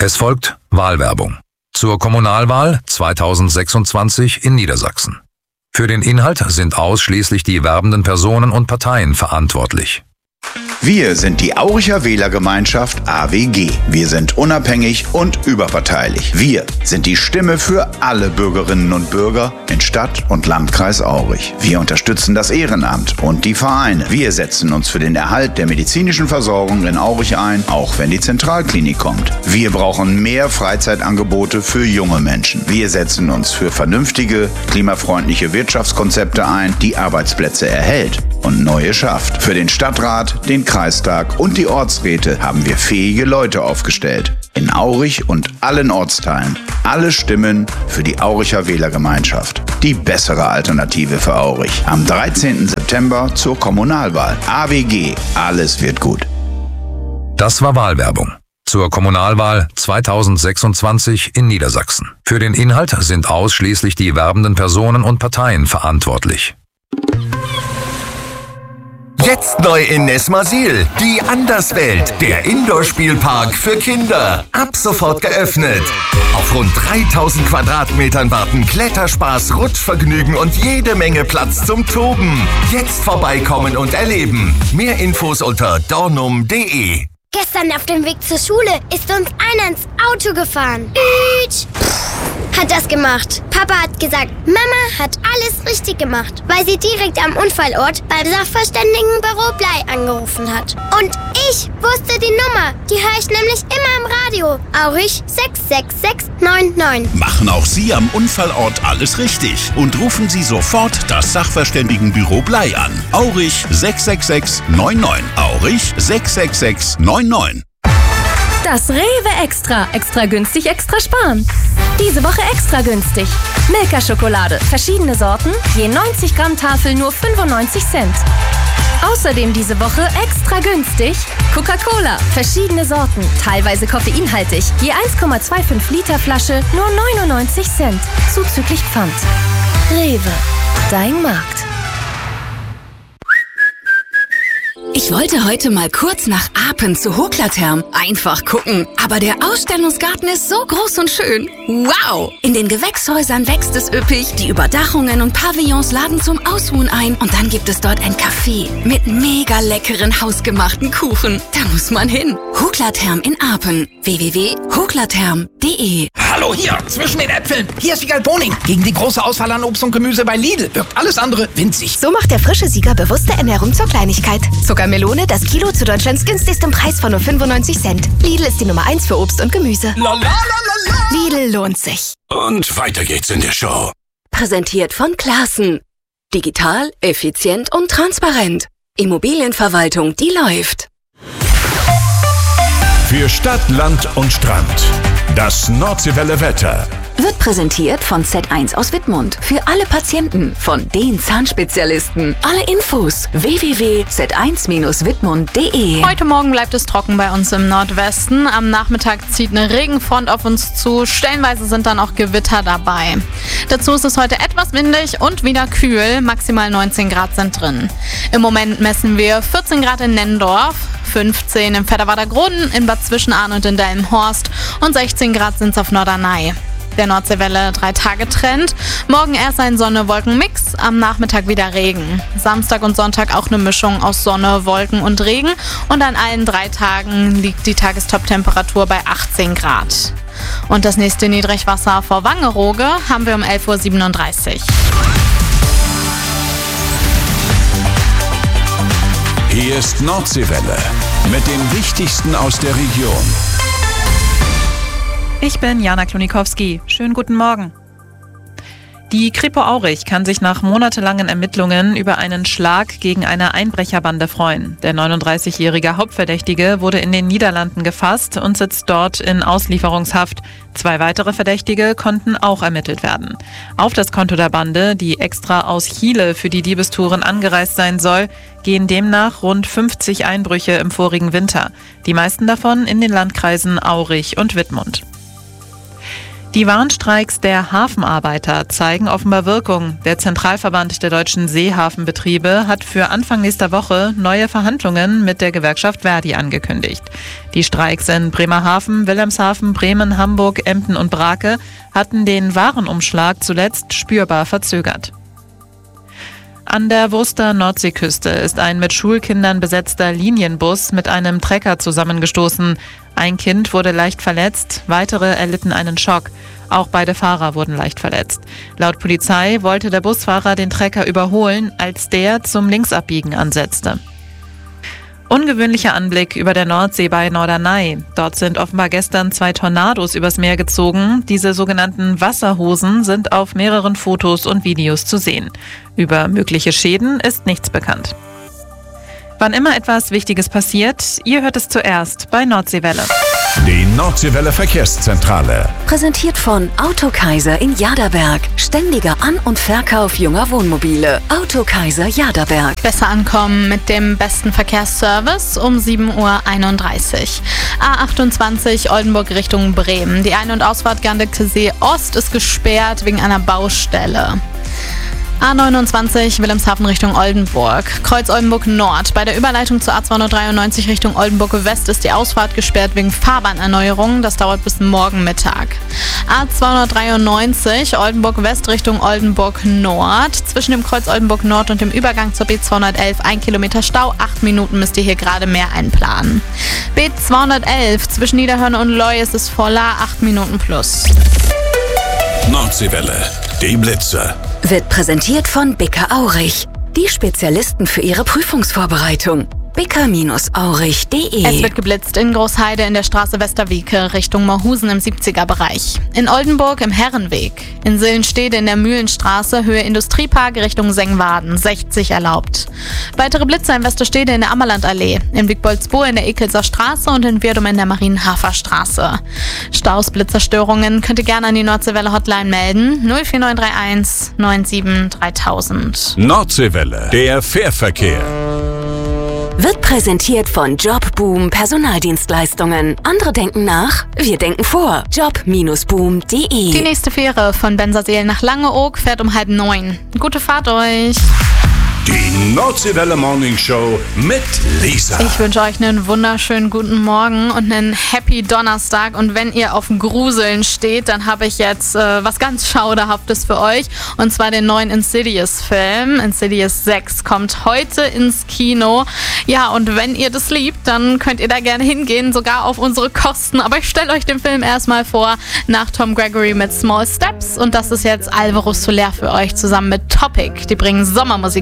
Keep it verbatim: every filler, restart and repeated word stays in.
Es folgt Wahlwerbung zur Kommunalwahl zweitausendsechsundzwanzig in Niedersachsen. Für den Inhalt sind ausschließlich die werbenden Personen und Parteien verantwortlich. Wir sind die Auricher Wählergemeinschaft A W G. Wir sind unabhängig und überparteilich. Wir sind die Stimme für alle Bürgerinnen und Bürger in Stadt und Landkreis Aurich. Wir unterstützen das Ehrenamt und die Vereine. Wir setzen uns für den Erhalt der medizinischen Versorgung in Aurich ein, auch wenn die Zentralklinik kommt. Wir brauchen mehr Freizeitangebote für junge Menschen. Wir setzen uns für vernünftige, klimafreundliche Wirtschaftskonzepte ein, die Arbeitsplätze erhält und neue schafft. Für den Stadtrat, den Kreistag und die Ortsräte haben wir fähige Leute aufgestellt. In Aurich und allen Ortsteilen. Alle Stimmen für die Auricher Wählergemeinschaft. Die bessere Alternative für Aurich. Am dreizehnten September zur Kommunalwahl. A W G. Alles wird gut. Das war Wahlwerbung zur Kommunalwahl zweitausendsechsundzwanzig in Niedersachsen. Für den Inhalt sind ausschließlich die werbenden Personen und Parteien verantwortlich. Jetzt neu in Nesmasil, die Anderswelt, der Indoor-Spielpark für Kinder. Ab sofort geöffnet. Auf rund dreitausend Quadratmetern warten Kletterspaß, Rutschvergnügen und jede Menge Platz zum Toben. Jetzt vorbeikommen und erleben. Mehr Infos unter dornum punkt de. Gestern auf dem Weg zur Schule ist uns einer ins Auto gefahren. Ütsch. Hat das gemacht. Papa hat gesagt, Mama hat alles richtig gemacht, weil sie direkt am Unfallort beim Sachverständigenbüro Blei angerufen hat. Und ich wusste die Nummer. Die höre ich nämlich immer im Radio. Aurich sechs sechs sechs neun neun. Machen auch Sie am Unfallort alles richtig und rufen Sie sofort das Sachverständigenbüro Blei an. Aurich sechs sechs sechs neun neun. Aurich sechs sechs sechs neun neun. Das Rewe Extra. Extra günstig, extra sparen. Diese Woche extra günstig. Milka-Schokolade. Verschiedene Sorten. Je neunzig Gramm Tafel nur fünfundneunzig Cent. Außerdem diese Woche extra günstig. Coca-Cola. Verschiedene Sorten. Teilweise koffeinhaltig. Je eins Komma fünfundzwanzig Liter Flasche nur neunundneunzig Cent. Zuzüglich Pfand. Rewe. Dein Markt. Ich wollte heute mal kurz nach Apen zu Hoklatherm. Einfach gucken. Aber der Ausstellungsgarten ist so groß und schön. Wow! In den Gewächshäusern wächst es üppig, die Überdachungen und Pavillons laden zum Ausruhen ein. Und dann gibt es dort ein Café mit mega leckeren hausgemachten Kuchen. Da muss man hin. Hoklatherm in Apen. w w w punkt hoklatherm punkt de. Hallo hier, zwischen den Äpfeln. Hier ist Siegal Boning. Gegen die große Auswahl an Obst und Gemüse bei Lidl wirkt alles andere winzig. So macht der frische Sieger bewusste Ernährung zur Kleinigkeit. Zuckermelone, das Kilo zu Deutschlands günstigstem Preis von nur fünfundneunzig Cent. Lidl ist die Nummer eins für Obst und Gemüse. La, la, la, la, la. Lidl lohnt sich. Und weiter geht's in der Show. Präsentiert von Classen. Digital, effizient und transparent. Immobilienverwaltung, die läuft. Für Stadt, Land und Strand. Das Nordseewelle Wetter. Wird präsentiert von Z eins aus Wittmund. Für alle Patienten von den Zahnspezialisten. Alle Infos w w w punkt z eins Bindestrich wittmund punkt de. Heute Morgen bleibt es trocken bei uns im Nordwesten. Am Nachmittag zieht eine Regenfront auf uns zu. Stellenweise sind dann auch Gewitter dabei. Dazu ist es heute etwas windig und wieder kühl. Maximal neunzehn Grad sind drin. Im Moment messen wir vierzehn Grad in Nennendorf, fünfzehn im Vetterwader Grunden, in Bad Zwischenahn und in Delmenhorst und sechzehn Grad sind es auf Norderney. Der Nordseewelle drei Tage Trend. Morgen erst ein Sonne-Wolken-Mix, am Nachmittag wieder Regen. Samstag und Sonntag auch eine Mischung aus Sonne, Wolken und Regen. Und an allen drei Tagen liegt die Tagestop-Temperatur bei achtzehn Grad. Und das nächste Niedrigwasser vor Wangerooge haben wir um elf Uhr siebenunddreißig. Hier ist Nordseewelle mit dem Wichtigsten aus der Region. Ich bin Jana Klonikowski. Schönen guten Morgen. Die Kripo Aurich kann sich nach monatelangen Ermittlungen über einen Schlag gegen eine Einbrecherbande freuen. Der neununddreißigjährige Hauptverdächtige wurde in den Niederlanden gefasst und sitzt dort in Auslieferungshaft. Zwei weitere Verdächtige konnten auch ermittelt werden. Auf das Konto der Bande, die extra aus Chile für die Diebestouren angereist sein soll, gehen demnach rund fünfzig Einbrüche im vorigen Winter. Die meisten davon in den Landkreisen Aurich und Wittmund. Die Warnstreiks der Hafenarbeiter zeigen offenbar Wirkung. Der Zentralverband der deutschen Seehafenbetriebe hat für Anfang nächster Woche neue Verhandlungen mit der Gewerkschaft Verdi angekündigt. Die Streiks in Bremerhaven, Wilhelmshaven, Bremen, Hamburg, Emden und Brake hatten den Warenumschlag zuletzt spürbar verzögert. An der Wurster Nordseeküste ist ein mit Schulkindern besetzter Linienbus mit einem Trecker zusammengestoßen. Ein Kind wurde leicht verletzt, weitere erlitten einen Schock. Auch beide Fahrer wurden leicht verletzt. Laut Polizei wollte der Busfahrer den Trecker überholen, als der zum Linksabbiegen ansetzte. Ungewöhnlicher Anblick über der Nordsee bei Norderney. Dort sind offenbar gestern zwei Tornados übers Meer gezogen. Diese sogenannten Wasserhosen sind auf mehreren Fotos und Videos zu sehen. Über mögliche Schäden ist nichts bekannt. Wann immer etwas Wichtiges passiert, ihr hört es zuerst bei Nordseewelle. Die Nordseewelle Verkehrszentrale. Präsentiert von Autokaiser in Jaderberg. Ständiger An- und Verkauf junger Wohnmobile. Autokaiser Jaderberg. Besser ankommen mit dem besten Verkehrsservice um sieben Uhr einunddreißig. A achtundzwanzig Oldenburg Richtung Bremen. Die Ein- und Ausfahrt Gerndl-See Ost ist gesperrt wegen einer Baustelle. A neunundzwanzig Wilhelmshaven Richtung Oldenburg. Kreuz Oldenburg Nord. Bei der Überleitung zur A zweihundertdreiundneunzig Richtung Oldenburg West ist die Ausfahrt gesperrt wegen Fahrbahnerneuerung. Das dauert bis morgen Mittag. A zweihundertdreiundneunzig Oldenburg West Richtung Oldenburg Nord. Zwischen dem Kreuz Oldenburg Nord und dem Übergang zur B zweihundertelf ein Kilometer Stau. Acht Minuten müsst ihr hier gerade mehr einplanen. B zweihundertelf zwischen Niederhörn und Loy ist es voller. Acht Minuten plus. Nordseewelle. Die Blitze. Wird präsentiert von Bicker Aurich. Die Spezialisten für ihre Prüfungsvorbereitung. bicker Aurich punkt de. Es wird geblitzt in Großheide in der Straße Westerwieke Richtung Morhusen im siebziger Bereich. In Oldenburg im Herrenweg. In Sillenstede in der Mühlenstraße Höhe Industriepark Richtung Sengwaden sechzig erlaubt. Weitere Blitzer in Westerstede in der Ammerlandallee. In Wigboldsbo in der Ekelser Straße und in Wirdum in der Marienhafer Straße. Staus, Blitzerstörungen könnt ihr gerne an die Nordseewelle Hotline melden. null vier neun drei eins neun sieben dreitausend. Nordseewelle. Der Fährverkehr. Wird präsentiert von Jobboom Personaldienstleistungen. Andere denken nach, wir denken vor. job Bindestrich boom punkt de. Die nächste Fähre von Benserseel nach Langeoog fährt um halb neun. Gute Fahrt euch! Die Nordseewelle Morning Show mit Lisa. Ich wünsche euch einen wunderschönen guten Morgen und einen Happy Donnerstag. Und wenn ihr auf Gruseln steht, dann habe ich jetzt äh, was ganz Schauderhaftes für euch. Und zwar den neuen Insidious-Film. Insidious sechs kommt heute ins Kino. Ja, und wenn ihr das liebt, dann könnt ihr da gerne hingehen, sogar auf unsere Kosten. Aber ich stelle euch den Film erstmal vor, nach Tom Gregory mit Small Steps. Und das ist jetzt Alvaro Soler für euch zusammen mit Topic. Die bringen Sommermusik